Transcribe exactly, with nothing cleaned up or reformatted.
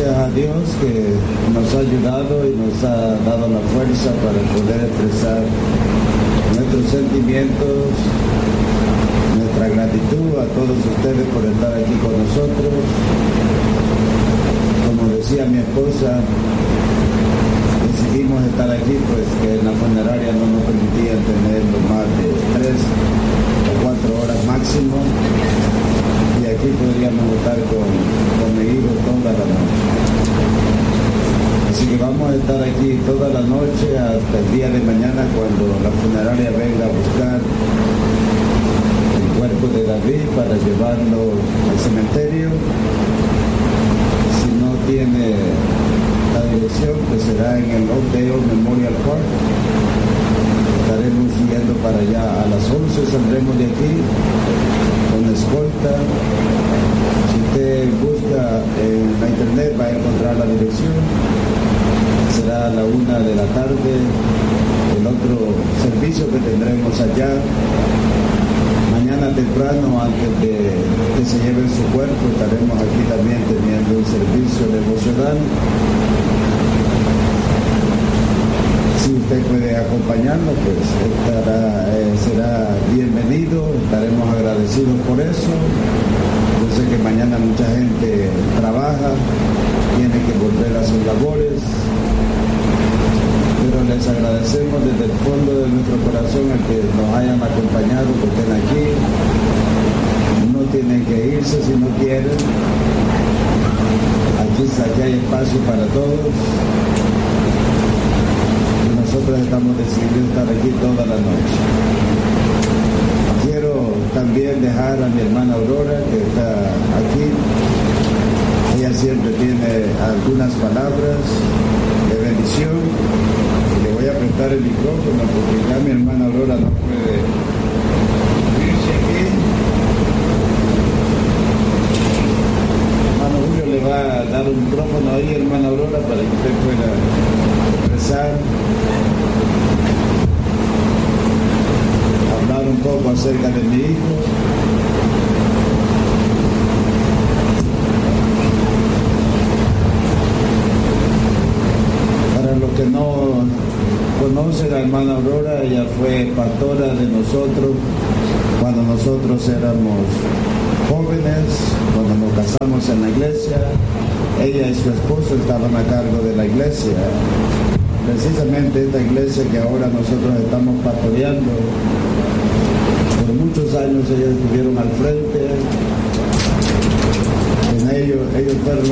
gracias a Dios que nos ha ayudado y nos ha dado la fuerza para poder expresar nuestros sentimientos, nuestra gratitud a todos ustedes por estar aquí con nosotros. Como decía mi esposa, decidimos estar aquí pues que en la funeraria no nos permitían tener más de tres o cuatro horas máximo, y aquí podríamos estar con, con mi hijo toda la noche. Así que vamos a estar aquí toda la noche hasta el día de mañana, cuando la funeraria venga a buscar el cuerpo de David para llevarlo al cementerio. Si no tiene la dirección, pues será en el Oakdale Memorial Park. Estaremos yendo para allá a las once, saldremos de aquí con escolta. Si usted busca en la internet va a encontrar la dirección. Será a la una de la tarde el otro servicio que tendremos allá. Mañana temprano, antes de que se lleven su cuerpo, estaremos aquí también teniendo un servicio devocional. Si usted puede acompañarnos, pues estará, eh, será bienvenido, estaremos agradecidos por eso. Yo sé que mañana mucha gente trabaja, tiene que volver a sus labores, pero les agradecemos desde el fondo de nuestro corazón el que nos hayan acompañado, que estén aquí. No tienen que irse si no quieren. Aquí, aquí hay espacio para todos. Nosotros estamos decididos estar aquí toda la noche. Quiero también dejar a mi hermana Aurora, que está aquí. Ella siempre tiene algunas palabras de bendición. Y le voy a prestar el micrófono porque ya mi hermana Aurora no puede irse aquí. Hermano Julio le va a dar un micrófono ahí, hermana Aurora, para que usted pueda expresar, hablar un poco acerca de mi hijo. Para los que no conocen a la hermana Aurora, ella fue pastora de nosotros cuando nosotros éramos jóvenes, cuando nos casamos en la iglesia. Ella y su esposo estaban a cargo de la iglesia. Precisamente esta iglesia que ahora nosotros estamos pastoreando, por muchos años ellos estuvieron al frente. En ellos, ellos fueron